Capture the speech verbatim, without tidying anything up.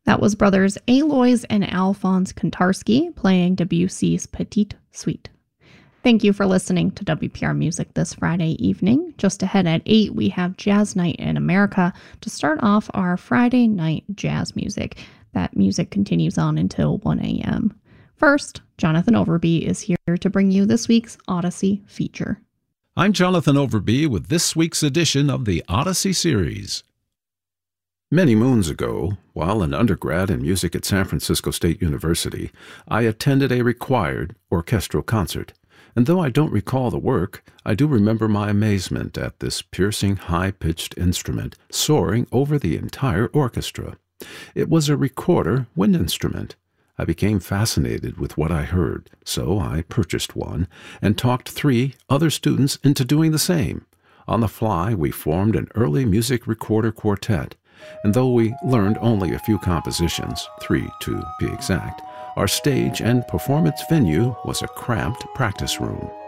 That was brothers Aloys and Alphonse Kontarski playing Debussy's Petite Suite. Thank you for listening to W P R Music this Friday evening. Just ahead at eight, we have Jazz Night in America to start off our Friday night jazz music. That music continues on until one a.m. First, Jonathan Overby is here to bring you this week's Odyssey feature. I'm Jonathan Overby with this week's edition of the Odyssey series. Many moons ago, while an undergrad in music at San Francisco State University, I attended a required orchestral concert. And though I don't recall the work, I do remember my amazement at this piercing, high-pitched instrument soaring over the entire orchestra. It was a recorder wind instrument. I became fascinated with what I heard, so I purchased one and talked three other students into doing the same. On the fly, we formed an early music recorder quartet, and though we learned only a few compositions, three to be exact, our stage and performance venue was a cramped practice room.